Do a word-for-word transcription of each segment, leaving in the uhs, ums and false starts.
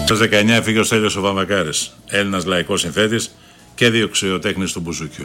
Το δεκαεννιά έφυγε ο Στέλιος ο Βαμβακάρης, Έλληνας λαϊκός συνθέτης και διοξιοτέχνης του μπουζούκιου.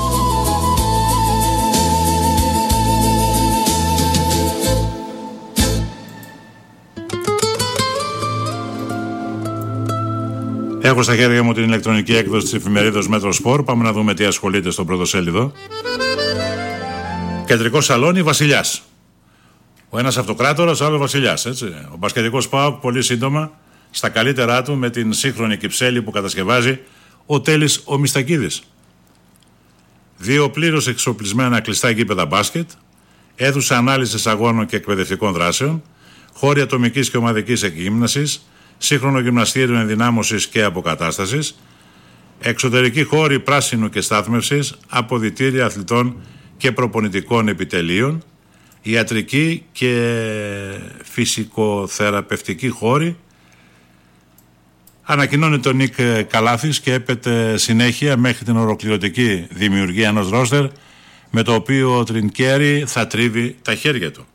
Έχω στα χέρια μου την ηλεκτρονική έκδοση της εφημερίδας Μέτρο Σπορ. Πάμε να δούμε τι ασχολείται στο πρωτοσέλιδο. Κεντρικό σαλόνι, Βασιλιάς. Ο ένας αυτοκράτορας, ο άλλος Βασιλιάς. Έτσι. Ο μπασκετικός ΠΑΟΚ πολύ σύντομα στα καλύτερά του με την σύγχρονη κυψέλη που κατασκευάζει ο Τέλης ο Μιστακίδης. Δύο πλήρως εξοπλισμένα κλειστά γήπεδα μπάσκετ, αίθουσα ανάλυσης αγώνων και εκπαιδευτικών δράσεων, χώροι ατομικής και ομαδικής εκγύμνασης, σύγχρονο γυμναστήριο ενδυνάμωσης και αποκατάστασης, εξωτερικοί χώροι πράσινου και στάθμευσης, αποδυτήρια αθλητών και προπονητικών επιτελείων, ιατρική και φυσικοθεραπευτική χώροι. Ανακοινώνει τον Νίκ Καλάθης και έπεται συνέχεια μέχρι την ολοκληρωτική δημιουργία ενός ρόστερ με το οποίο ο Τρινκέρι θα τρίβει τα χέρια του.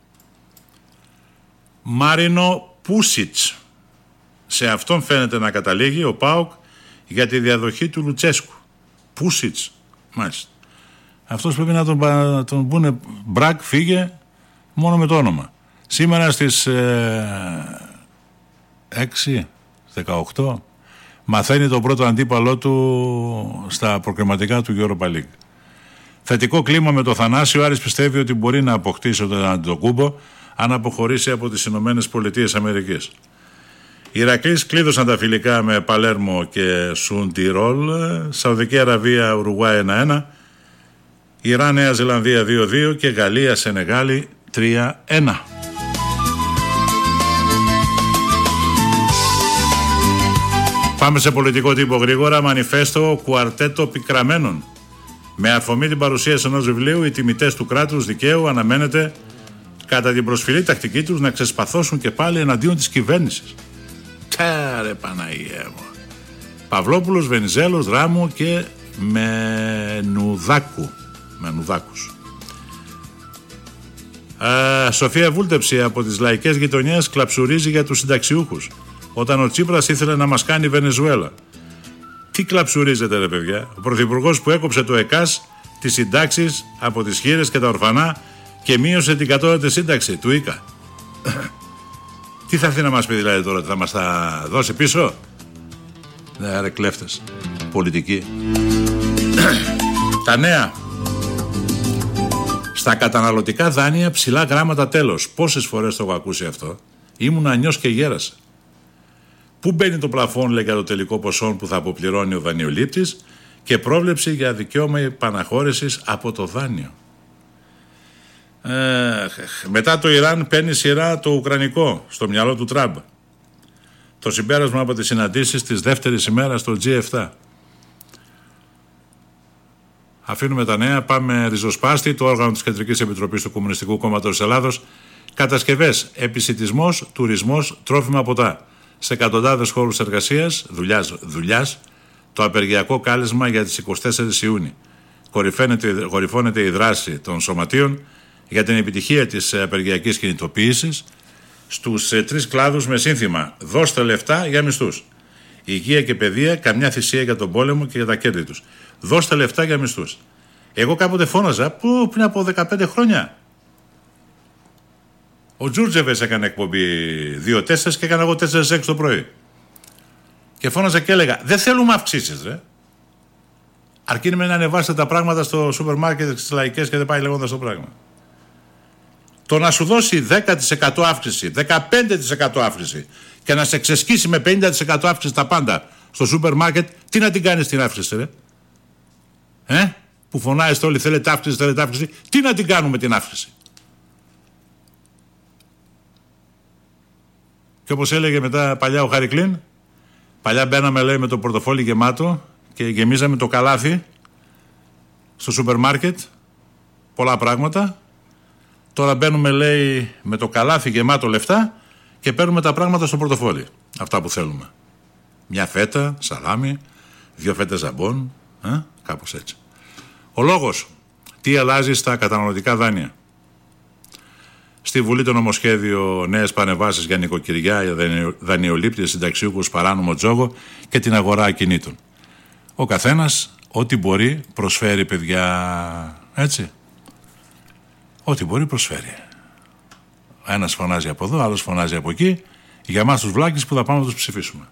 Μάρινο Πούσιτς. Σε αυτόν φαίνεται να καταλήγει ο ΠΑΟΚ για τη διαδοχή του Λουτσέσκου. Πούσιτς, μάλιστα. Αυτός πρέπει να τον, να τον πούνε μπρακ, φύγε, μόνο με το όνομα. Σήμερα στις ε, έξι δεκαοκτώ μαθαίνει το πρώτο αντίπαλό του στα προκριματικά του Europa League. Θετικό κλίμα με το Θανάσιο. Ο Άρης πιστεύει ότι μπορεί να αποκτήσει τον Αντιτοκούμπο αν αποχωρήσει από τις Ηνωμένες Πολιτείες Αμερικής. Οι Ηρακλείς κλείδωσαν τα φιλικά με Παλέρμο και Σουντιρόλ. Σαουδική Αραβία Ουρουγουάη ένα ένα. Ιράν Νέα Ζηλανδία δύο δύο και Γαλλία Σενεγάλη τρία ένα. Πάμε σε πολιτικό τύπο γρήγορα. Μανιφέστο κουαρτέτο πικραμένων. Με αφορμή την παρουσίαση ενός βιβλίου, οι τιμητές του κράτους δικαίου αναμένεται κατά την προσφυλή τακτική τους να ξεσπαθώσουν και πάλι εναντίον της κυβέρνησης. Τέρε Παναγία μου. Παυλόπουλος, Βενιζέλος, Ράμου και Μενουδάκου. Μενουδάκους. Α, Σοφία Βούλτεψη από τις λαϊκές γειτονιές κλαψουρίζει για τους συνταξιούχους. Όταν ο Τσίπρας ήθελε να μας κάνει Βενεζουέλα. Τι κλαψουρίζετε ρε παιδιά? Ο πρωθυπουργός που έκοψε το ΕΚΑΣ, τις συντάξεις από τις χήρες και τα ορφανά και μείωσε την κατώτατη σύνταξη του ΙΚΑ. Τι θα έρθει να μας πει δηλαδή τώρα, θα μας τα δώσει πίσω? Ναι ρε κλέφτες, πολιτικοί. Τα νέα. Στα καταναλωτικά δάνεια ψηλά γράμματα τέλος. Πόσες φορές το έχω ακούσει αυτό? Ήμουν ανιός και γέρασε. Πού μπαίνει το πλαφόν, λέει, για το τελικό ποσό που θα αποπληρώνει ο δανειολήπτης και πρόβλεψη για δικαίωμα επαναχώρησης από το δάνειο. Ε, μετά το Ιράν παίρνει σειρά το Ουκρανικό στο μυαλό του Τραμπ. Το συμπέρασμα από τις συναντήσεις της δεύτερης ημέρας στο τζι επτά. Αφήνουμε τα νέα, πάμε ριζοσπάστη, το όργανο της Κεντρικής Επιτροπής του Κομμουνιστικού Κόμματος της Ελλάδος. Κατασκευές, επισιτισμός, τουρισμός, τρόφιμα ποτά. Σε εκατοντάδες χώρους εργασίας, δουλειάς, δουλειάς, το απεργιακό κάλεσμα για τις εικοστή τέταρτη Ιούνιου. Κορυφώνεται η δράση των σωματείων για την επιτυχία της απεργιακής κινητοποίησης στους ε, τρεις κλάδους με σύνθημα «Δώστε λεφτά για μισθούς». Υγεία και παιδεία, καμιά θυσία για τον πόλεμο και για τα κέρδη τους. Δώστε λεφτά για μισθούς. Εγώ κάποτε φώναζα που πριν από δεκαπέντε χρόνια. Ο Τζούρτζεβες έκανε εκπομπή δύο τέσσερα και έκανα εγώ τέσσερα έξι το πρωί. Και φώναζα και έλεγα δεν θέλουμε αυξήσεις ρε. Αρκεί με να ανεβάσετε τα πράγματα στο σούπερ μάρκετ στις λαϊκές και δεν πάει λέγοντας το πράγμα. Το να σου δώσει δέκα τοις εκατό αύξηση, δεκαπέντε τοις εκατό αύξηση και να σε ξεσκίσει με πενήντα τοις εκατό αύξηση τα πάντα στο σούπερ μάρκετ, τι να την κάνεις την αύξηση ρε? Ε? Που φωνάζετε όλοι θέλετε αύξηση, θέλετε αύξηση, τι να την κάνουμε την αύξηση? Και όπως έλεγε μετά παλιά ο Χαρικλίν, παλιά μπαίναμε λέει με το πορτοφόλι γεμάτο και γεμίζαμε το καλάθι στο σούπερ μάρκετ, πολλά πράγματα. Τώρα μπαίνουμε λέει με το καλάθι γεμάτο λεφτά και παίρνουμε τα πράγματα στο πορτοφόλι, αυτά που θέλουμε. Μια φέτα, σαλάμι, δύο φέτες ζαμπόν, ε, κάπως έτσι. Ο λόγος, τι αλλάζει στα καταναλωτικά δάνεια. Στη Βουλή το νομοσχέδιο νέες παρεμβάσεις για νοικοκυριά, δανειολήπτες, συνταξιούχους, παράνομο τζόγο και την αγορά ακινήτων. Ο καθένας ό,τι μπορεί προσφέρει, παιδιά, έτσι. Ό,τι μπορεί προσφέρει. Ένας φωνάζει από εδώ, άλλος φωνάζει από εκεί, για εμάς τους βλάκες που θα πάμε να τους ψηφίσουμε.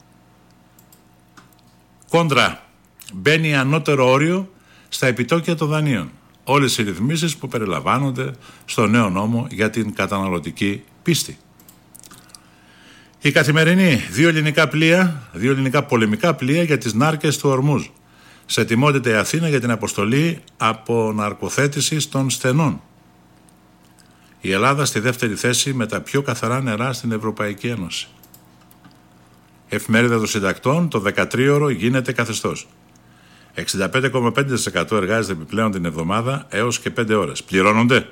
Κόντρα, μπαίνει ανώτερο όριο στα επιτόκια των δανείων. Όλες οι ρυθμίσεις που περιλαμβάνονται στο νέο νόμο για την καταναλωτική πίστη. Η Καθημερινή, δύο ελληνικά πλοία, δύο ελληνικά πολεμικά πλοία για τις νάρκες του Ορμούζ. Σε ετοιμότητα η Αθήνα για την αποστολή αποναρκοθέτησης των στενών. Η Ελλάδα στη δεύτερη θέση με τα πιο καθαρά νερά στην Ευρωπαϊκή Ένωση. Εφημερίδα των Συντακτών, το δεκατρίωρο γίνεται καθεστώς. εξήντα πέντε κόμμα πέντε τοις εκατό εργάζεται επιπλέον την εβδομάδα έως και πέντε ώρες. Πληρώνονται.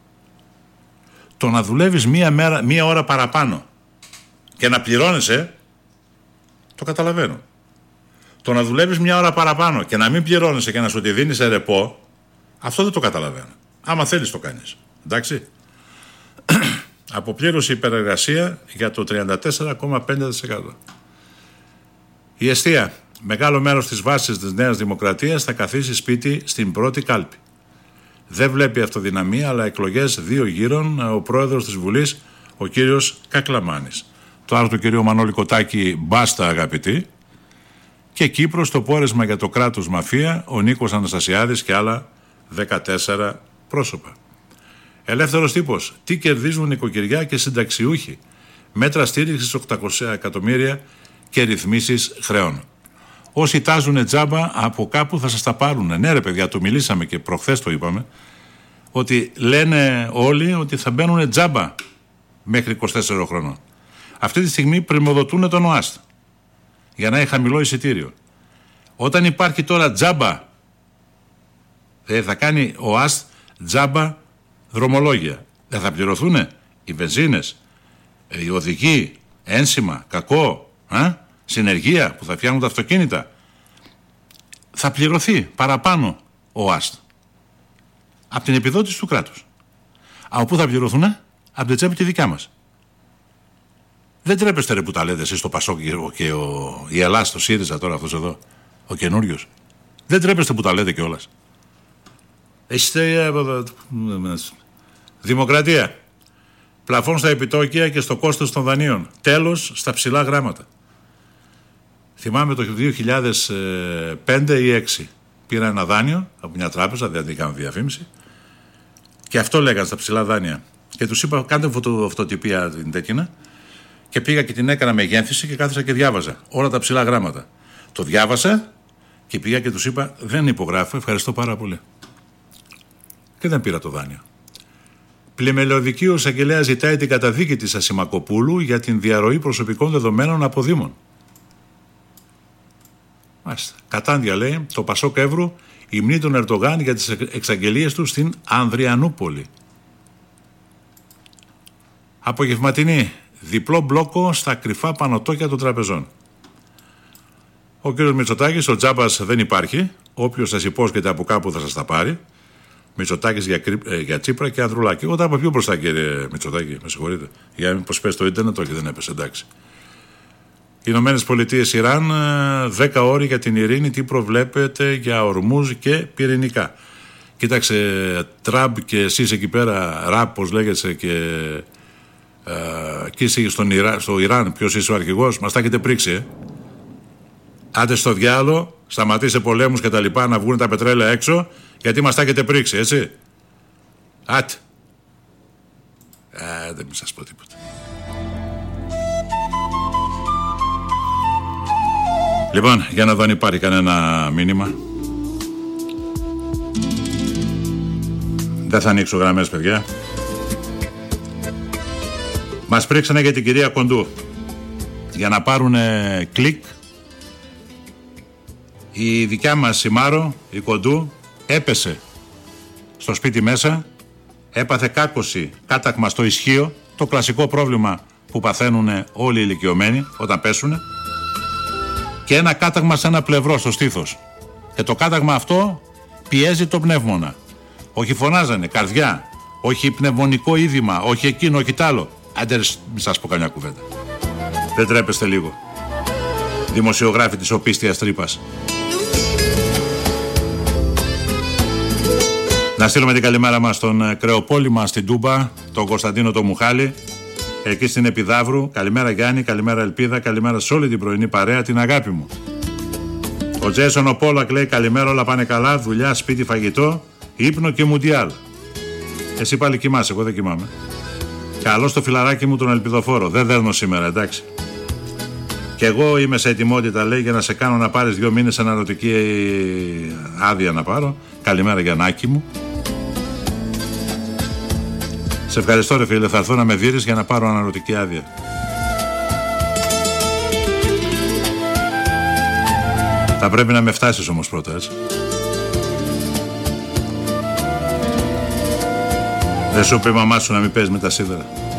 Το να δουλεύεις μία, μέρα, μία ώρα παραπάνω και να πληρώνεσαι, το καταλαβαίνω. Το να δουλεύεις μία ώρα παραπάνω και να μην πληρώνεσαι και να σου τη δίνεις σε ρεπό, αυτό δεν το καταλαβαίνω. Άμα θέλεις το κάνεις. Εντάξει. Αποπλήρωση υπερεργασία για το τριάντα τέσσερα κόμμα πέντε τοις εκατό. Η εστία. Μεγάλο μέρος της βάσης της Νέας Δημοκρατίας θα καθίσει σπίτι στην πρώτη κάλπη. Δεν βλέπει αυτοδυναμία, αλλά εκλογές δύο γύρων ο πρόεδρος της Βουλής, ο κύριος Κακλαμάνης. Το άρθρο του κυρίου Μανώλη Κοτάκη, μπάστα αγαπητοί. Και Κύπρος, το πόρισμα για το κράτος μαφία, ο Νίκος Αναστασιάδης και άλλα δεκατέσσερα πρόσωπα. Ελεύθερος τύπος. Τι κερδίζουν νοικοκυριά και συνταξιούχοι. Μέτρα στήριξης οκτακόσια εκατομμύρια και ρυθμίσεις χρεών. Όσοι τάζουν τζάμπα από κάπου θα σας τα πάρουν. Ναι, ρε παιδιά, το μιλήσαμε και προχθές το είπαμε. Ότι λένε όλοι ότι θα μπαίνουν τζάμπα μέχρι είκοσι τέσσερα χρονών. Αυτή τη στιγμή πρημοδοτούν τον ΟΑΣΤ για να έχει χαμηλό εισιτήριο. Όταν υπάρχει τώρα τζάμπα, θα κάνει ο ΟΑΣΤ τζάμπα δρομολόγια. Δεν θα πληρωθούν οι βενζίνες, οι οδηγοί, ένσημα, κακό, α? συνεργεία που θα φτιάχνουν τα αυτοκίνητα. Θα πληρωθεί παραπάνω ο ΟΑΣΤ από την επιδότηση του κράτους. Από πού θα πληρωθούν? Από την τσέπη τη δικιά μας. Δεν τρέπεστε ρε που τα λέτε εσείς στο Πασόκ και ο, η Ελλάδα στο ΣΥΡΙΖΑ τώρα αυτός εδώ, ο καινούριος. Δεν τρέπεστε που τα λέτε κιόλας. Είστε δημοκρατία. Πλαφών στα επιτόκια και στο κόστος των δανείων. Τέλος στα ψηλά γράμματα. Θυμάμαι το δύο χιλιάδες πέντε ή έξι πήρα ένα δάνειο από μια τράπεζα, δεν κάνω διαφήμιση, και αυτό λέγανε στα ψηλά δάνεια. Και τους είπα: κάντε φωτο, φωτοτυπία την τέτοινα. Και πήγα και την έκανα με γένθηση και κάθισα και διάβαζα όλα τα ψηλά γράμματα. Το διάβασα και πήγα και τους είπα: δεν υπογράφω, ευχαριστώ πάρα πολύ. Και δεν πήρα το δάνειο. Πλημελιωδική ο εισαγγελέας ζητάει την καταδίκη της Ασημακοπούλου για την διαρροή προσωπικών δεδομένων από Δήμων. Μάλιστα. Κατάντια λέει: το Πασόκ Εύρου υμνεί τον Ερντογάν για τις εξαγγελίες του στην Ανδριανούπολη. Απογευματινή. Διπλό μπλόκο στα κρυφά πανωτόκια των τραπεζών. Ο κύριος Μητσοτάκης, ο τζάμπας δεν υπάρχει. Όποιος σας υπόσχεται από κάπου θα σας τα πάρει. Μητσοτάκης για, ε, για Τσίπρα και Ανδρουλάκη. Εγώ τα από πιο μπροστά, κύριε Μητσοτάκη, με συγχωρείτε. Για μήπως πέσει το ίντερνετ, όχι δεν έπεσε, εντάξει. Οι Ηνωμένες Πολιτείες Ιράν, δέκα ώρες για την ειρήνη, τι προβλέπετε για Ορμούζ και πυρηνικά. Κοίταξε, Τραμπ και εσείς εκεί πέρα, ραπ, πώς λέγεται, και ε, και εσύ στον Ιρα, στο Ιράν, ποιος είσαι ο αρχηγός, μας τα έχετε πρίξει, ε. Άντε στο διάλο, σταματήστε πολέμους και τα λοιπά, να βγουν τα πετρέλαια έξω, γιατί μας τα έχετε πρίξει, έτσι. Άτε. Ε, δεν μην σας πω τίποτα. Λοιπόν, για να δω αν υπάρχει κανένα μήνυμα. Δεν θα ανοίξω γραμμές, παιδιά. Μας πρίξανε για την κυρία Κοντού. Για να πάρουν κλικ. Η δικιά μας η Μάρο, η Κοντού, έπεσε στο σπίτι μέσα. Έπαθε κάκωση, κάταγμα στο ισχύο. Το κλασικό πρόβλημα που παθαίνουν όλοι οι ηλικιωμένοι όταν πέσουν. Και ένα κάταγμα σε ένα πλευρό, στο στήθος. Και το κάταγμα αυτό πιέζει το πνεύμονα. Όχι, φωνάζανε, καρδιά, όχι πνευμονικό είδημα, όχι εκείνο, όχι τ' άλλο. Άντε, μην σας πω καμιά κουβέντα. Δεν τρέπεστε λίγο? Δημοσιογράφοι της οπίστιας τρύπας. Να στείλουμε την καλημέρα μας στον Κρεοπόλημα στην Τούμπα, τον Κωνσταντίνο το Μουχάλη, εκεί στην Επιδαύρου. Καλημέρα Γιάννη, καλημέρα Ελπίδα, καλημέρα σε όλη την πρωινή παρέα, την αγάπη μου. Ο Τζέσον ο Πόλακ λέει καλημέρα, όλα πάνε καλά, δουλειά, σπίτι, φαγητό, ύπνο και μουντιάλ. Εσύ πάλι κοιμάσαι, εγώ δεν κοιμάμαι. Καλό στο φιλαράκι μου τον ελπιδοφόρο, δεν δέρνω σήμερα, εντάξει. Και εγώ είμαι σε ετοιμότητα, λέει, για να σε κάνω να πάρεις δύο μήνες αναρωτική άδεια να πάρω. Καλημέρα Γιαννάκη μου. Σε ευχαριστώ ρε φίλε, θα έρθω να με δείρεις για να πάρω αναρωτική άδεια. Θα πρέπει να με φτάσεις όμως πρώτα, έτσι. Δεν σου πει η μαμά σου να μην παίζεις με τα σίδερα?